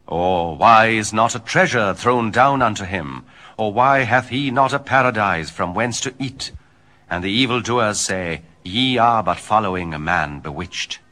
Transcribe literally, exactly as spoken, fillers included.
Or why is not a treasure thrown down unto him? Or why hath he not a paradise from whence to eat? And the evildoers say, Ye are but following a man bewitched.